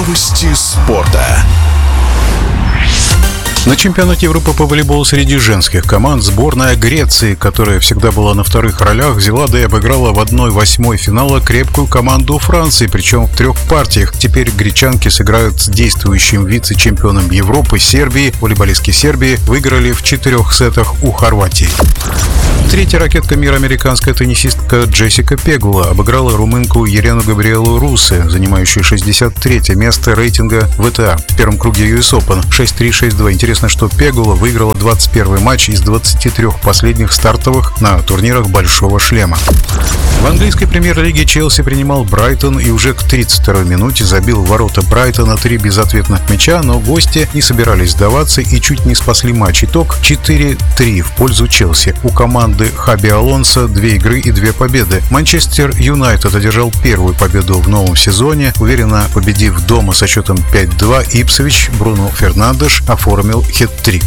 Новости спорта. На чемпионате Европы по волейболу среди женских команд сборная Греции, которая всегда была на вторых ролях, взяла да и обыграла в 1/8 финала крепкую команду Франции, причем в 3 партиях. Теперь гречанки сыграют с действующим вице-чемпионом Европы Сербии. Волейболистки Сербии выиграли в 4 сетах у Хорватии. Третья ракетка мира, американская теннисистка Джессика Пегула, обыграла румынку Елену Габриэлу Русе, занимающую 63-е место рейтинга ВТА в первом круге US Open 6-3, 6-2. Интересно, что Пегула выиграла 21 матч из 23 последних стартовых на турнирах Большого шлема. В английской премьер-лиге Челси принимал Брайтон и уже к 32-й минуте забил в ворота Брайтона 3 безответных мяча, но гости не собирались сдаваться и чуть не спасли матч. Итог 4-3 в пользу Челси. У команды Хаби Алонсо 2 игры и 2 победы. Манчестер Юнайтед одержал первую победу в новом сезоне, уверенно победив дома со счетом 5-2. Ипсвич Бруно Фернандеш оформил хет-трик.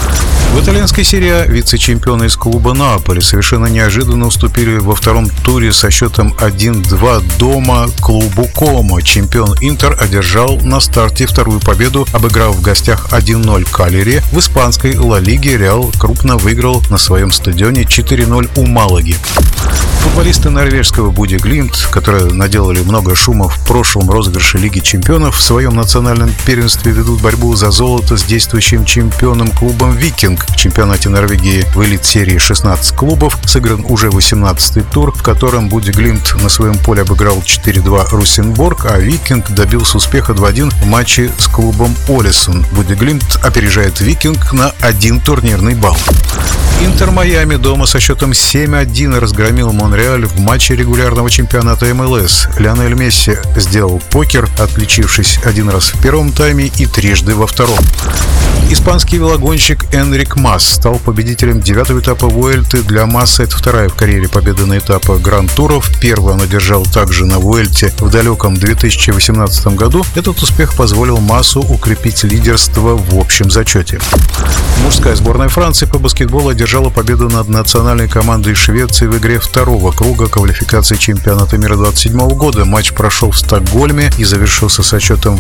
В итальянской серии А вице-чемпионы из клуба Наполи совершенно неожиданно уступили во втором туре со счетом 1-2 дома клубу Комо. Чемпион Интер одержал на старте вторую победу, обыграв в гостях 1-0 Калери. В испанской Ла Лиге Реал крупно выиграл на своем стадионе 4-0 у Малаги. Футболисты норвежского Бодø/Glimt, которые наделали много шума в прошлом розыгрыше Лиги чемпионов, в своем национальном первенстве ведут борьбу за золото с действующим чемпионом клубом Викинг. В чемпионате Норвегии в элит-серии 16 клубов сыгран уже 18-й тур, в котором Бодø/Glimt на своем поле обыграл 4-2 Росенборг, а Викинг добился успеха 2-1 в матче с клубом Олесон. Бодø/Glimt опережает Викинг на 1 турнирный балл. Интер Майами дома со счетом 7-1 разгромил Монреаль в матче регулярного чемпионата МЛС. Лионель Месси сделал покер, отличившись 1 раз в первом тайме и 3 во втором. Испанский велогонщик Энрик Мас стал победителем 9-го этапа Вуэльты. Для Маса это 2-я в карьере победа на этапах Гранд-туров. Первый он одержал также на Вуэльте в далеком 2018 году. Этот успех позволил Масу укрепить лидерство в общем зачете. Мужская сборная Франции по баскетболу одержала победу над национальной командой Швеции в игре второго круга квалификации чемпионата мира 2027 года. Матч прошел в Стокгольме и завершился со счетом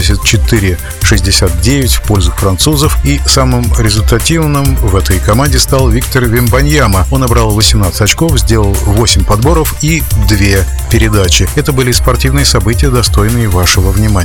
84-69 в пользу французов. И самым результативным в этой команде стал Виктор Вембаньяма. Он набрал 18 очков, сделал 8 подборов и 2 передачи. Это были спортивные события, достойные вашего внимания.